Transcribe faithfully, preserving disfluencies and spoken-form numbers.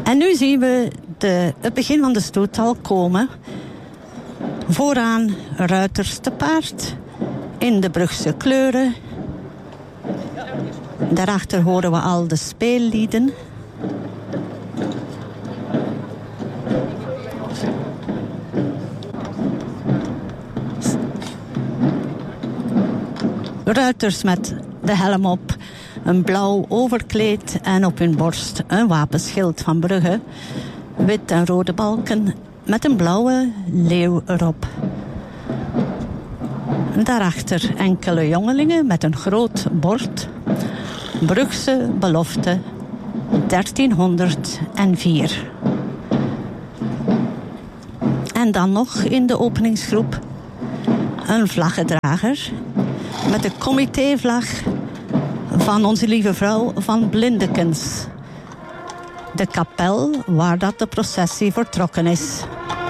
En nu zien we de, het begin van de stoet al komen. Vooraan ruiters te paard. In de Brugse kleuren. Daarachter horen we al de speellieden. Ruiters met de helm op, een blauw overkleed en op hun borst een wapenschild van Brugge. Wit en rode balken met een blauwe leeuw erop. Daarachter enkele jongelingen met een groot bord. Brugse belofte dertienhonderdvier. En dan nog in de openingsgroep een vlaggedrager met de comitévlag van Onze Lieve Vrouw van Blindekens. De kapel waar dat de processie vertrokken is.